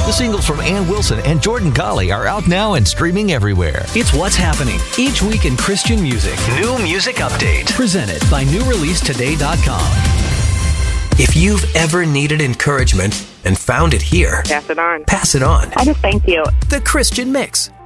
The singles from Ann Wilson and Jordan Golly are out now and streaming everywhere. It's what's happening each week in Christian music. New Music Update. Presented by NewReleaseToday.com. If you've ever needed encouragement and found it here, Pass it on. pass it on. I just thank you. The Christian Mix